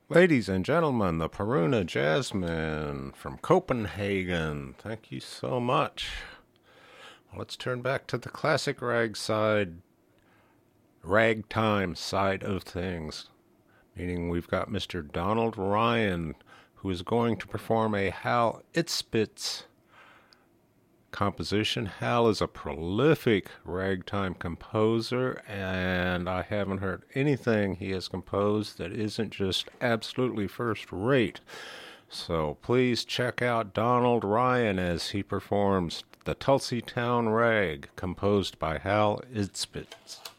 Ladies and gentlemen, the Peruna Jasmine from Copenhagen. Thank you so much. Let's turn back to the classic ragtime side of things. Meaning we've got Mr. Donald Ryan, who is going to perform a Hal Itzpitz composition. Hal is a prolific ragtime composer, and I haven't heard anything he has composed that isn't just absolutely first rate. So please check out Donald Ryan as he performs the Tulsi Town Rag, composed by Hal Itzpitz.